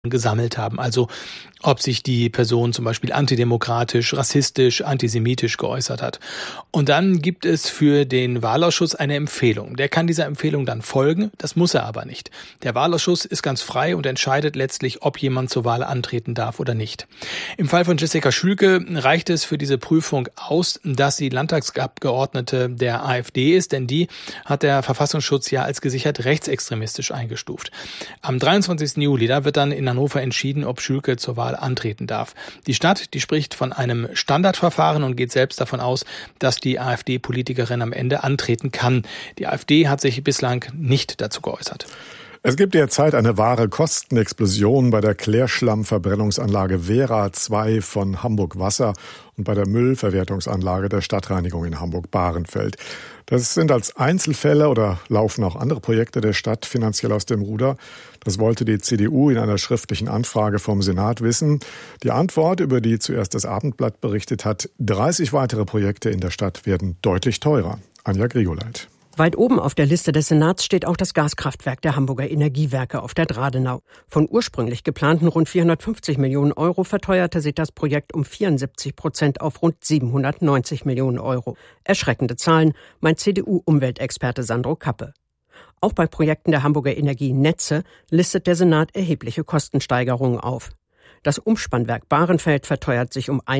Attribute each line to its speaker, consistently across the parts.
Speaker 1: gesammelt haben. Also ob sich die Person zum Beispiel antidemokratisch, rassistisch, antisemitisch geäußert hat. Und dann gibt es für den Wahlausschuss eine Empfehlung. Der kann dieser Empfehlung dann folgen, das muss er aber nicht. Der Wahlausschuss ist ganz frei und entscheidet letztlich, ob jemand zur Wahl antreten darf oder nicht. Im Fall von Jessica Schülke reicht es für diese Prüfung aus, dass sie Landtagsabgeordnete der AfD ist, denn die hat der Verfassungsschutz ja als gesichert rechtsextremistisch eingestuft. Am 23. Juli, da wird dann in Hannover entschieden, ob Schülke zur Wahl antreten darf. Die Stadt, die spricht von einem Standardverfahren und geht selbst davon aus, dass die AfD-Politikerin am Ende antreten kann. Die AfD hat sich bislang nicht dazu geäußert.
Speaker 2: Es gibt derzeit eine wahre Kostenexplosion bei der Klärschlammverbrennungsanlage Vera 2 von Hamburg Wasser und bei der Müllverwertungsanlage der Stadtreinigung in Hamburg-Bahrenfeld. Das sind als Einzelfälle oder laufen auch andere Projekte der Stadt finanziell aus dem Ruder. Das wollte die CDU in einer schriftlichen Anfrage vom Senat wissen. Die Antwort, über die zuerst das Abendblatt berichtet hat: 30 weitere Projekte in der Stadt werden deutlich teurer. Anja Grigoleit.
Speaker 3: Weit oben auf der Liste des Senats steht auch das Gaskraftwerk der Hamburger Energiewerke auf der Dradenau. Von ursprünglich geplanten rund 450 Millionen Euro verteuerte sich das Projekt um 74% auf rund 790 Millionen Euro. Erschreckende Zahlen, meint CDU-Umweltexperte Sandro Kappe. Auch bei Projekten der Hamburger Energienetze listet der Senat erhebliche Kostensteigerungen auf. Das Umspannwerk Bahrenfeld verteuert sich um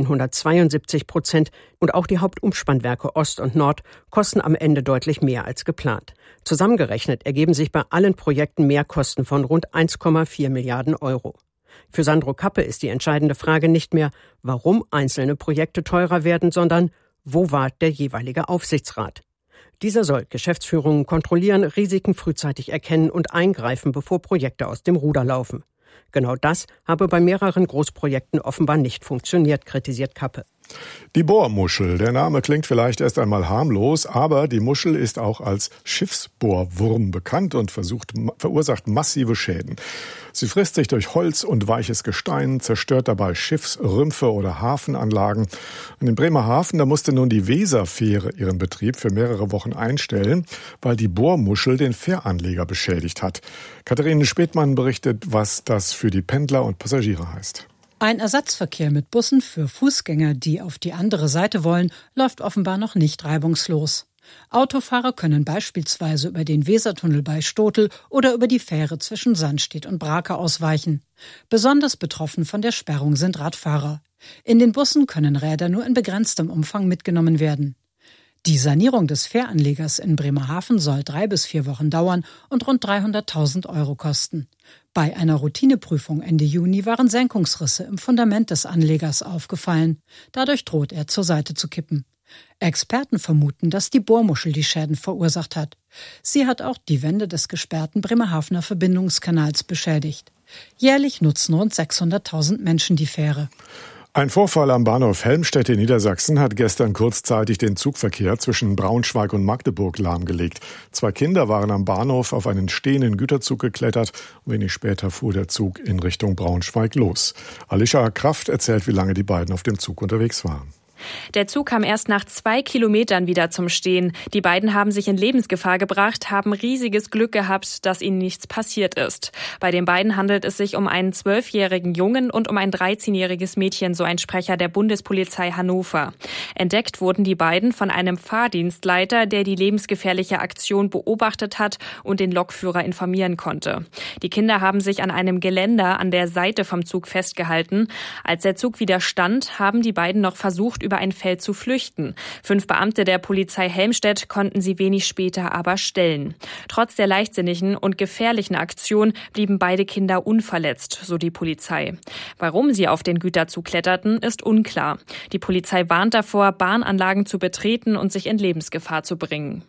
Speaker 3: 172% und auch die Hauptumspannwerke Ost und Nord kosten am Ende deutlich mehr als geplant. Zusammengerechnet ergeben sich bei allen Projekten Mehrkosten von rund 1,4 Milliarden Euro. Für Sandro Kappe ist die entscheidende Frage nicht mehr, warum einzelne Projekte teurer werden, sondern wo war der jeweilige Aufsichtsrat? Dieser soll Geschäftsführungen kontrollieren, Risiken frühzeitig erkennen und eingreifen, bevor Projekte aus dem Ruder laufen. Genau das habe bei mehreren Großprojekten offenbar nicht funktioniert, kritisiert Kappe.
Speaker 2: Die Bohrmuschel. Der Name klingt vielleicht erst einmal harmlos, aber die Muschel ist auch als Schiffsbohrwurm bekannt und verursacht massive Schäden. Sie frisst sich durch Holz und weiches Gestein, zerstört dabei Schiffsrümpfe oder Hafenanlagen. Und in Bremerhaven, da musste nun die Weserfähre ihren Betrieb für mehrere Wochen einstellen, weil die Bohrmuschel den Fähranleger beschädigt hat. Katharine Spätmann berichtet, was das für die Pendler und Passagiere heißt.
Speaker 4: Ein Ersatzverkehr mit Bussen für Fußgänger, die auf die andere Seite wollen, läuft offenbar noch nicht reibungslos. Autofahrer können beispielsweise über den Wesertunnel bei Stotel oder über die Fähre zwischen Sandstedt und Brake ausweichen. Besonders betroffen von der Sperrung sind Radfahrer. In den Bussen können Räder nur in begrenztem Umfang mitgenommen werden. Die Sanierung des Fähranlegers in Bremerhaven soll 3 bis 4 Wochen dauern und rund 300.000 Euro kosten. Bei einer Routineprüfung Ende Juni waren Senkungsrisse im Fundament des Anlegers aufgefallen. Dadurch droht er zur Seite zu kippen. Experten vermuten, dass die Bohrmuschel die Schäden verursacht hat. Sie hat auch die Wände des gesperrten Bremerhavener Verbindungskanals beschädigt. Jährlich nutzen rund 600.000 Menschen die Fähre.
Speaker 2: Ein Vorfall am Bahnhof Helmstedt in Niedersachsen hat gestern kurzzeitig den Zugverkehr zwischen Braunschweig und Magdeburg lahmgelegt. 2 Kinder waren am Bahnhof auf einen stehenden Güterzug geklettert. Wenig später fuhr der Zug in Richtung Braunschweig los. Alicia Kraft erzählt, wie lange die beiden auf dem Zug unterwegs waren.
Speaker 5: Der Zug kam erst nach 2 Kilometern wieder zum Stehen. Die beiden haben sich in Lebensgefahr gebracht, haben riesiges Glück gehabt, dass ihnen nichts passiert ist. Bei den beiden handelt es sich um einen 12-jährigen Jungen und um ein 13-jähriges Mädchen, so ein Sprecher der Bundespolizei Hannover. Entdeckt wurden die beiden von einem Fahrdienstleiter, der die lebensgefährliche Aktion beobachtet hat und den Lokführer informieren konnte. Die Kinder haben sich an einem Geländer an der Seite vom Zug festgehalten. Als der Zug wieder stand, haben die beiden noch versucht, über ein Feld zu flüchten. 5 Beamte der Polizei Helmstedt konnten sie wenig später aber stellen. Trotz der leichtsinnigen und gefährlichen Aktion blieben beide Kinder unverletzt, so die Polizei. Warum sie auf den Güterzug kletterten, ist unklar. Die Polizei warnt davor, Bahnanlagen zu betreten und sich in Lebensgefahr zu bringen.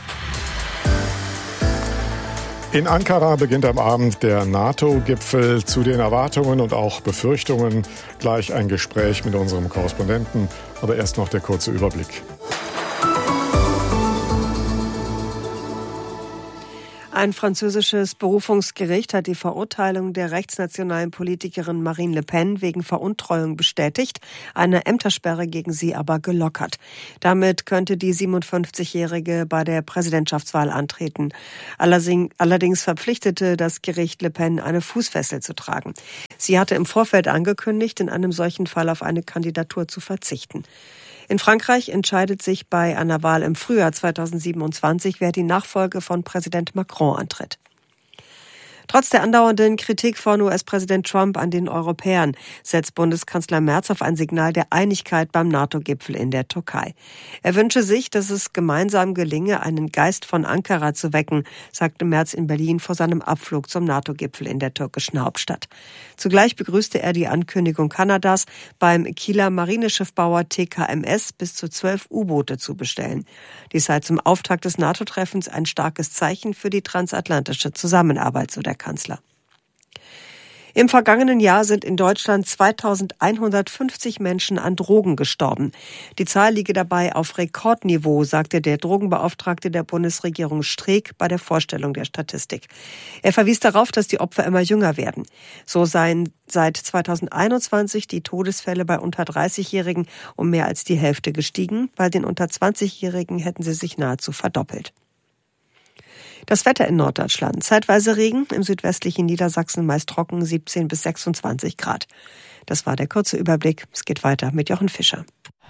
Speaker 2: In Ankara beginnt am Abend der NATO-Gipfel. Zu den Erwartungen und auch Befürchtungen gleich ein Gespräch mit unserem Korrespondenten. Aber erst noch der kurze Überblick.
Speaker 6: Ein französisches Berufungsgericht hat die Verurteilung der rechtsnationalen Politikerin Marine Le Pen wegen Veruntreuung bestätigt, eine Ämtersperre gegen sie aber gelockert. Damit könnte die 57-Jährige bei der Präsidentschaftswahl antreten. Allerdings verpflichtete das Gericht Le Pen, eine Fußfessel zu tragen. Sie hatte im Vorfeld angekündigt, in einem solchen Fall auf eine Kandidatur zu verzichten. In Frankreich entscheidet sich bei einer Wahl im Frühjahr 2027, wer die Nachfolge von Präsident Macron antritt. Trotz der andauernden Kritik von US-Präsident Trump an den Europäern setzt Bundeskanzler Merz auf ein Signal der Einigkeit beim NATO-Gipfel in der Türkei. Er wünsche sich, dass es gemeinsam gelinge, einen Geist von Ankara zu wecken, sagte Merz in Berlin vor seinem Abflug zum NATO-Gipfel in der türkischen Hauptstadt. Zugleich begrüßte er die Ankündigung Kanadas, beim Kieler Marineschiffbauer TKMS bis zu 12 U-Boote zu bestellen. Dies sei zum Auftakt des NATO-Treffens ein starkes Zeichen für die transatlantische Zusammenarbeit, so der Kanzler. Im vergangenen Jahr sind in Deutschland 2150 Menschen an Drogen gestorben. Die Zahl liege dabei auf Rekordniveau, sagte der Drogenbeauftragte der Bundesregierung Streeck bei der Vorstellung der Statistik. Er verwies darauf, dass die Opfer immer jünger werden. So seien seit 2021 die Todesfälle bei unter 30-Jährigen um mehr als die Hälfte gestiegen. Bei den unter 20-Jährigen hätten sie sich nahezu verdoppelt. Das Wetter in Norddeutschland. Zeitweise Regen, im südwestlichen Niedersachsen meist trocken, 17 bis 26 Grad. Das war der kurze Überblick. Es geht weiter mit Jochen Fischer.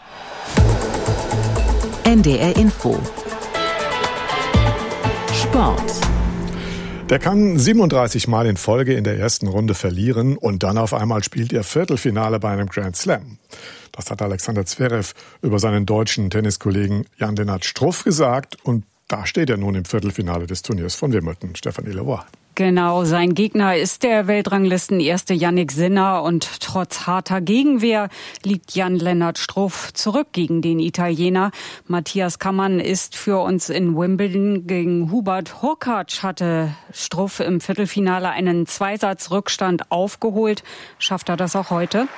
Speaker 7: NDR Info. Sport.
Speaker 2: Der kann 37 Mal in Folge in der ersten Runde verlieren und dann auf einmal spielt er Viertelfinale bei einem Grand Slam. Das hat Alexander Zverev über seinen deutschen Tenniskollegen Jan-Lennart Struff gesagt und da steht er nun im Viertelfinale des Turniers von Wimbledon. Stefanie Leroy.
Speaker 8: Genau, sein Gegner ist der Weltranglistenerste Jannik Sinner und trotz harter Gegenwehr liegt Jan-Lennart Struff zurück gegen den Italiener. Matthias Kammann ist für uns in Wimbledon. Gegen Hubert Hurkacz hatte Struff im Viertelfinale einen Zweisatz-Rückstand aufgeholt. Schafft er das auch heute?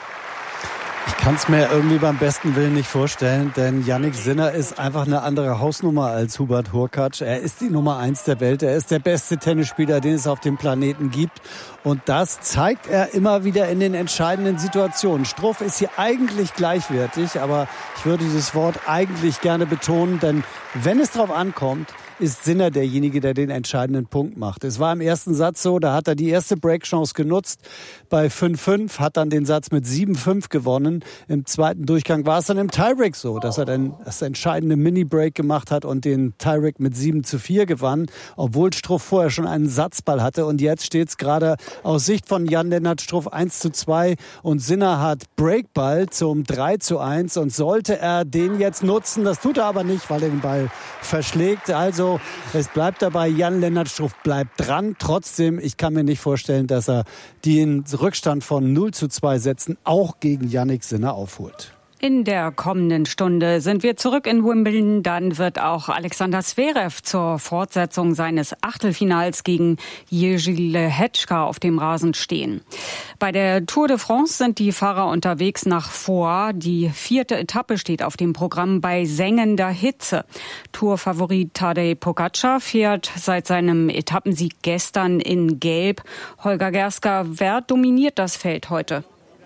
Speaker 9: Ich kann es mir irgendwie beim besten Willen nicht vorstellen, denn Jannik Sinner ist einfach eine andere Hausnummer als Hubert Hurkacz. Er ist die Nummer 1 der Welt, er ist der beste Tennisspieler, den es auf dem Planeten gibt. Und das zeigt er immer wieder in den entscheidenden Situationen. Struff ist hier eigentlich gleichwertig, aber ich würde dieses Wort eigentlich gerne betonen, denn wenn es drauf ankommt, ist Sinner derjenige, der den entscheidenden Punkt macht. Es war im ersten Satz so, da hat er die erste Breakchance genutzt bei 5-5, hat dann den Satz mit 7-5 gewonnen. Im zweiten Durchgang war es dann im Tiebreak so, dass er dann das entscheidende Mini-Break gemacht hat und den Tiebreak mit 7-4 gewann, obwohl Struff vorher schon einen Satzball hatte. Und jetzt steht es gerade aus Sicht von Jan-Lennart Struff 1-2 und Sinner hat Breakball zum 3-1 und sollte er den jetzt nutzen, das tut er aber nicht, weil er den Ball verschlägt. Also es bleibt dabei, Jan-Lennart Struff bleibt dran. Trotzdem, ich kann mir nicht vorstellen, dass er den Rückstand von 0-2 Sätzen auch gegen Jannik Sinner aufholt.
Speaker 8: In der kommenden Stunde sind wir zurück in Wimbledon. Dann wird auch Alexander Zverev zur Fortsetzung seines Achtelfinals gegen Jiří Lehečka auf dem Rasen stehen. Bei der Tour de France sind die Fahrer unterwegs nach Foix. Die 4. Etappe steht auf dem Programm bei sengender Hitze. Tourfavorit Tadej Pogačar fährt seit seinem Etappensieg gestern in Gelb. Holger Gerska, wer dominiert das Feld heute?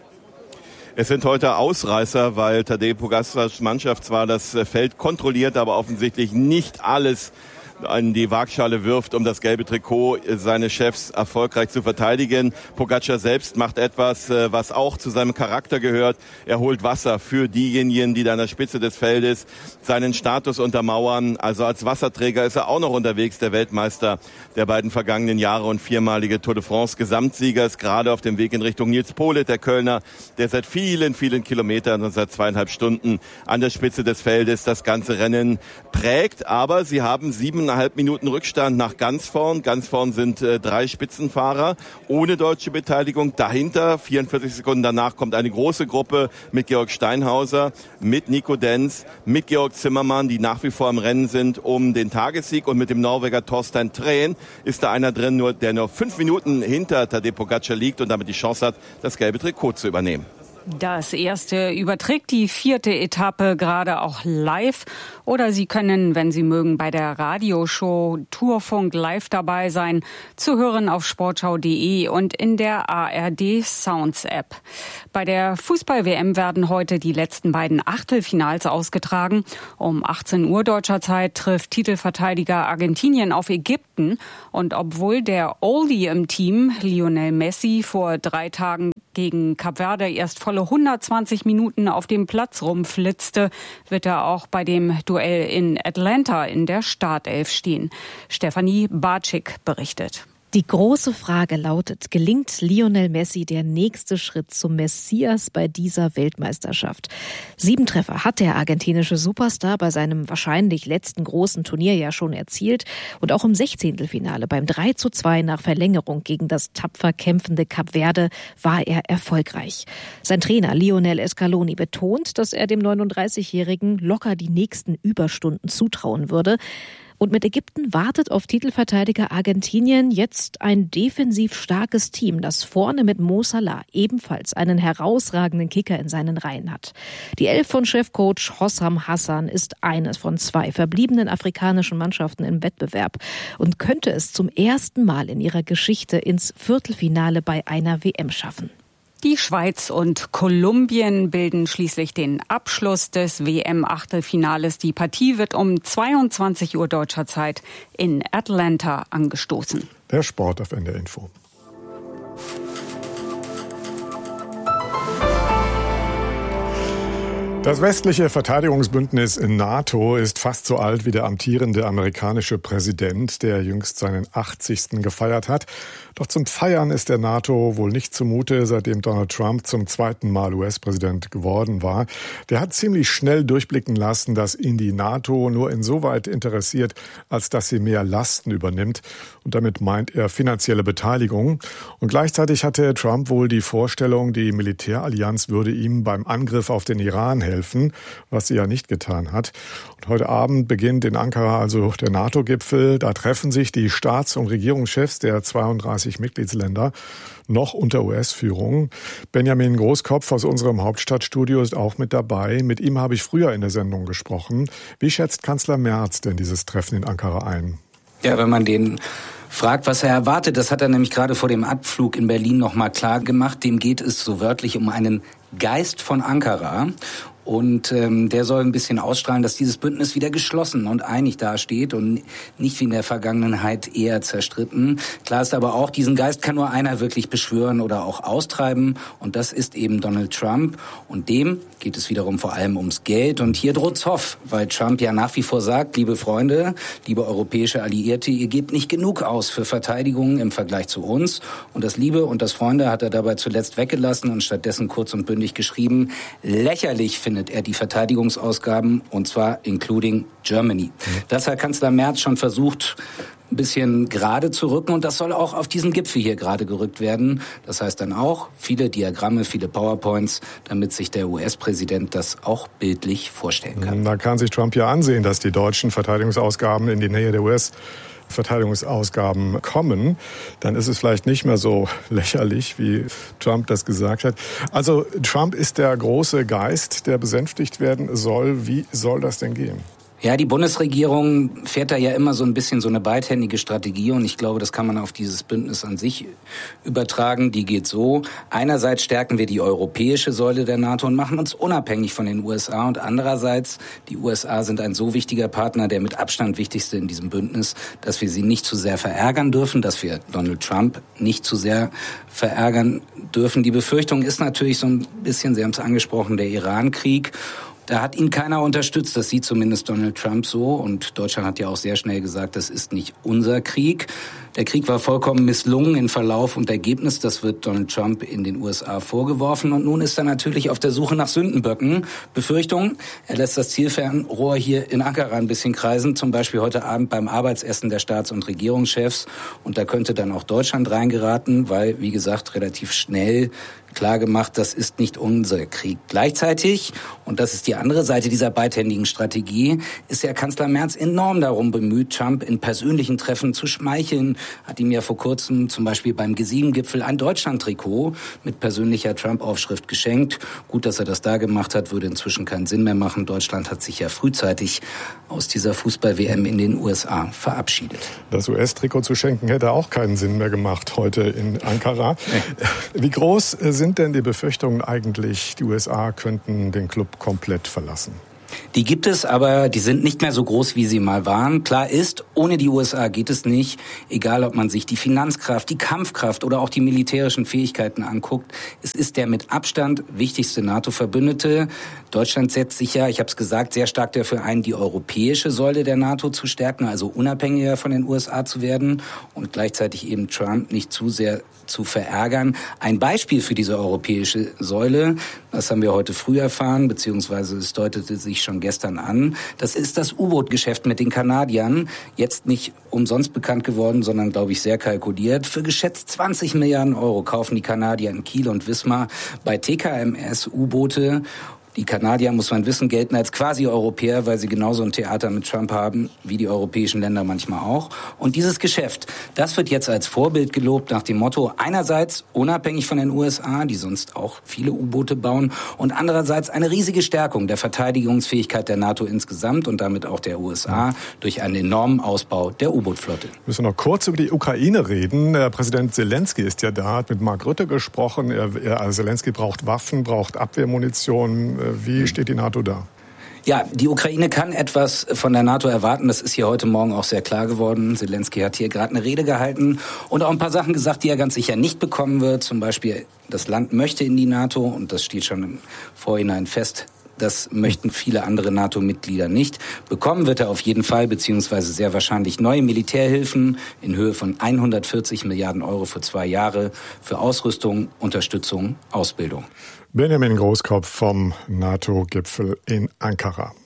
Speaker 10: Es sind heute Ausreißer, weil Tadej Pogačars Mannschaft zwar das Feld kontrolliert, aber offensichtlich nicht alles in die Waagschale wirft, um das gelbe Trikot seines Chefs erfolgreich zu verteidigen. Pogačar selbst macht etwas, was auch zu seinem Charakter gehört. Er holt Wasser für diejenigen, die da an der Spitze des Feldes seinen Status untermauern. Also als Wasserträger ist er auch noch unterwegs, der Weltmeister der beiden vergangenen Jahre und viermalige Tour de France Gesamtsieger, ist gerade auf dem Weg in Richtung Nils Politt, der Kölner, der seit vielen, vielen Kilometern und seit 2,5 Stunden an der Spitze des Feldes das ganze Rennen prägt. Aber sie haben 7,5 Minuten Rückstand nach ganz vorn. Ganz vorn sind 3 Spitzenfahrer ohne deutsche Beteiligung. Dahinter, 44 Sekunden danach, kommt eine große Gruppe mit Georg Steinhauser, mit Nico Denz, mit Georg Zimmermann, die nach wie vor im Rennen sind um den Tagessieg. Und mit dem Norweger Torstein Træn ist da einer drin, der nur 5 Minuten hinter Tadej Pogačar liegt und damit die Chance hat, das gelbe Trikot zu übernehmen.
Speaker 8: Das erste überträgt die 4. Etappe gerade auch live. Oder Sie können, wenn Sie mögen, bei der Radioshow Tourfunk live dabei sein. Zu hören auf sportschau.de und in der ARD Sounds App. Bei der Fußball-WM werden heute die letzten beiden Achtelfinals ausgetragen. Um 18 Uhr deutscher Zeit trifft Titelverteidiger Argentinien auf Ägypten. Und obwohl der Oldie im Team, Lionel Messi, vor 3 Tagen gegen Kap Verde erst volle 120 Minuten auf dem Platz rumflitzte, wird er auch bei dem Duell in Atlanta in der Startelf stehen. Stefanie Bartschik berichtet.
Speaker 11: Die große Frage lautet, gelingt Lionel Messi der nächste Schritt zum Messias bei dieser Weltmeisterschaft? 7 Treffer hat der argentinische Superstar bei seinem wahrscheinlich letzten großen Turnier ja schon erzielt. Und auch im 16. beim 3:2 nach Verlängerung gegen das tapfer kämpfende Kap Verde war er erfolgreich. Sein Trainer Lionel Scaloni betont, dass er dem 39-Jährigen locker die nächsten Überstunden zutrauen würde. Und mit Ägypten wartet auf Titelverteidiger Argentinien jetzt ein defensiv starkes Team, das vorne mit Mo Salah ebenfalls einen herausragenden Kicker in seinen Reihen hat. Die Elf von Chefcoach Hossam Hassan ist eines von 2 verbliebenen afrikanischen Mannschaften im Wettbewerb und könnte es zum ersten Mal in ihrer Geschichte ins Viertelfinale bei einer WM schaffen.
Speaker 8: Die Schweiz und Kolumbien bilden schließlich den Abschluss des WM-Achtelfinales. Die Partie wird um 22 Uhr deutscher Zeit in Atlanta angestoßen.
Speaker 2: Der Sport auf NDR Info. Das westliche Verteidigungsbündnis NATO ist fast so alt wie der amtierende amerikanische Präsident, der jüngst seinen 80. gefeiert hat. Doch zum Feiern ist der NATO wohl nicht zumute, seitdem Donald Trump zum 2. Mal US-Präsident geworden war. Der hat ziemlich schnell durchblicken lassen, dass ihn die NATO nur insoweit interessiert, als dass sie mehr Lasten übernimmt. Und damit meint er finanzielle Beteiligung. Und gleichzeitig hatte Trump wohl die Vorstellung, die Militärallianz würde ihm beim Angriff auf den Iran helfen, was sie ja nicht getan hat. Und heute Abend beginnt in Ankara also der NATO-Gipfel. Da treffen sich die Staats- und Regierungschefs der 32 Mitgliedsländer noch unter US-Führung. Benjamin Großkopf aus unserem Hauptstadtstudio ist auch mit dabei. Mit ihm habe ich früher in der Sendung gesprochen. Wie schätzt Kanzler Merz denn dieses Treffen in Ankara ein?
Speaker 12: Ja, wenn man den fragt, was er erwartet, das hat er nämlich gerade vor dem Abflug in Berlin noch mal klar gemacht. Dem geht es so wörtlich um einen Geist von Ankara. Und der soll ein bisschen ausstrahlen, dass dieses Bündnis wieder geschlossen und einig dasteht und nicht wie in der Vergangenheit eher zerstritten. Klar ist aber auch, diesen Geist kann nur einer wirklich beschwören oder auch austreiben. Und das ist eben Donald Trump. Und dem geht es wiederum vor allem ums Geld. Und hier droht Zoff, weil Trump ja nach wie vor sagt, liebe Freunde, liebe europäische Alliierte, ihr gebt nicht genug aus für Verteidigung im Vergleich zu uns. Und das Liebe und das Freunde hat er dabei zuletzt weggelassen und stattdessen kurz und bündig geschrieben, lächerlich findet er die Verteidigungsausgaben, und zwar including Germany. Das hat Kanzler Merz schon versucht, ein bisschen gerade zu rücken, und das soll auch auf diesen Gipfel hier gerade gerückt werden. Das heißt dann auch viele Diagramme, viele PowerPoints, damit sich der US-Präsident das auch bildlich vorstellen kann.
Speaker 2: Da kann sich Trump ja ansehen, dass die deutschen Verteidigungsausgaben in die Nähe der US-Verteidigungsausgaben kommen, dann ist es vielleicht nicht mehr so lächerlich, wie Trump das gesagt hat. Also Trump ist der große Geist, der besänftigt werden soll. Wie soll das denn gehen?
Speaker 12: Ja, die Bundesregierung fährt da ja immer so ein bisschen so eine beidhändige Strategie, und ich glaube, das kann man auf dieses Bündnis an sich übertragen. Die geht so: Einerseits stärken wir die europäische Säule der NATO und machen uns unabhängig von den USA, und andererseits, die USA sind ein so wichtiger Partner, der mit Abstand wichtigste in diesem Bündnis, dass wir sie nicht zu sehr verärgern dürfen, dass wir Donald Trump nicht zu sehr verärgern dürfen. Die Befürchtung ist natürlich so ein bisschen, Sie haben es angesprochen, der Iran-Krieg. Da hat ihn keiner unterstützt, das sieht zumindest Donald Trump so. Und Deutschland hat ja auch sehr schnell gesagt, das ist nicht unser Krieg. Der Krieg war vollkommen misslungen in Verlauf und Ergebnis. Das wird Donald Trump in den USA vorgeworfen. Und nun ist er natürlich auf der Suche nach Sündenböcken. Befürchtung, er lässt das Zielfernrohr hier in Ankara ein bisschen kreisen. Zum Beispiel heute Abend beim Arbeitsessen der Staats- und Regierungschefs. Und da könnte dann auch Deutschland reingeraten, weil, wie gesagt, relativ schnell klar gemacht, das ist nicht unser Krieg. Gleichzeitig, und das ist die andere Seite dieser beidhändigen Strategie, ist ja Kanzler Merz enorm darum bemüht, Trump in persönlichen Treffen zu schmeicheln, hat ihm ja vor kurzem zum Beispiel beim G7-Gipfel ein Deutschland-Trikot mit persönlicher Trump-Aufschrift geschenkt. Gut, dass er das da gemacht hat, würde inzwischen keinen Sinn mehr machen. Deutschland hat sich ja frühzeitig aus dieser Fußball-WM in den USA verabschiedet.
Speaker 2: Das US-Trikot zu schenken hätte auch keinen Sinn mehr gemacht heute in Ankara. Wie groß sind denn die Befürchtungen eigentlich, die USA könnten den Club komplett verlassen?
Speaker 12: Die gibt es, aber die sind nicht mehr so groß, wie sie mal waren. Klar ist, ohne die USA geht es nicht. Egal, ob man sich die Finanzkraft, die Kampfkraft oder auch die militärischen Fähigkeiten anguckt. Es ist der mit Abstand wichtigste NATO-Verbündete. Deutschland setzt sich ja, ich habe es gesagt, sehr stark dafür ein, die europäische Säule der NATO zu stärken, also unabhängiger von den USA zu werden und gleichzeitig eben Trump nicht zu sehr zu verärgern. Ein Beispiel für diese europäische Säule, das haben wir heute früh erfahren, beziehungsweise es deutete sich schon gestern an, das ist das U-Boot-Geschäft mit den Kanadiern. Jetzt nicht umsonst bekannt geworden, sondern, glaube ich, sehr kalkuliert. Für geschätzt 20 Milliarden Euro kaufen die Kanadier in Kiel und Wismar bei TKMS U-Boote. Die Kanadier, muss man wissen, gelten als Quasi-Europäer, weil sie genauso ein Theater mit Trump haben, wie die europäischen Länder manchmal auch. Und dieses Geschäft, das wird jetzt als Vorbild gelobt nach dem Motto, einerseits unabhängig von den USA, die sonst auch viele U-Boote bauen, und andererseits eine riesige Stärkung der Verteidigungsfähigkeit der NATO insgesamt und damit auch der USA durch einen enormen Ausbau der U-Boot-Flotte.
Speaker 2: Wir müssen noch kurz über die Ukraine reden. Präsident Zelensky ist ja da, hat mit Mark Rutte gesprochen. Zelensky braucht Waffen, braucht Abwehrmunition. Wie steht die NATO da?
Speaker 12: Ja, die Ukraine kann etwas von der NATO erwarten. Das ist hier heute Morgen auch sehr klar geworden. Zelensky hat hier gerade eine Rede gehalten und auch ein paar Sachen gesagt, die er ganz sicher nicht bekommen wird. Zum Beispiel, das Land möchte in die NATO und das steht schon im Vorhinein fest. Das möchten viele andere NATO-Mitglieder nicht. Bekommen wird er auf jeden Fall, beziehungsweise sehr wahrscheinlich neue Militärhilfen in Höhe von 140 Milliarden Euro für 2 Jahre für Ausrüstung, Unterstützung, Ausbildung.
Speaker 2: Benjamin Großkopf vom NATO-Gipfel in Ankara.